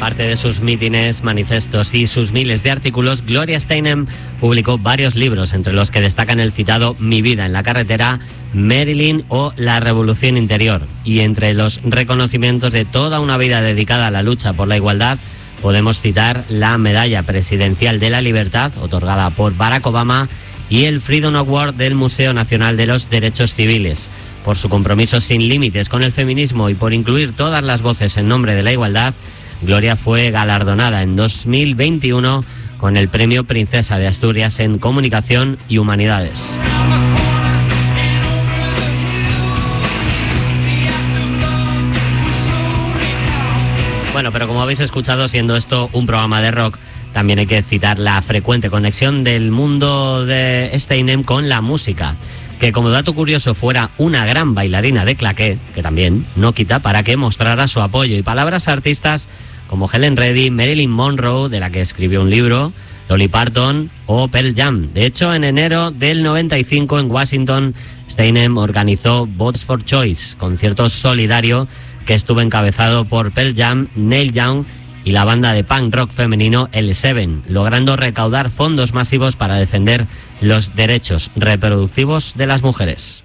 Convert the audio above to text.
Aparte de sus mítines, manifestos y sus miles de artículos, Gloria Steinem publicó varios libros, entre los que destacan el citado Mi vida en la carretera, Marilyn o La revolución interior. Y entre los reconocimientos de toda una vida dedicada a la lucha por la igualdad, podemos citar la Medalla Presidencial de la Libertad, otorgada por Barack Obama, y el Freedom Award del Museo Nacional de los Derechos Civiles. Por su compromiso sin límites con el feminismo y por incluir todas las voces en nombre de la igualdad, Gloria fue galardonada en 2021 con el Premio Princesa de Asturias en Comunicación y Humanidades. Bueno, pero como habéis escuchado, siendo esto un programa de rock, también hay que citar la frecuente conexión del mundo de Steinem con la música, que como dato curioso fuera una gran bailarina de claqué, que también no quita para que mostrara su apoyo y palabras a artistas como Helen Reddy, Marilyn Monroe, de la que escribió un libro, Dolly Parton o Pearl Jam. De hecho, en enero del 95 en Washington, Steinem organizó Votes for Choice, concierto solidario que estuvo encabezado por Pearl Jam, Neil Young y la banda de punk rock femenino L7, logrando recaudar fondos masivos para defender los derechos reproductivos de las mujeres.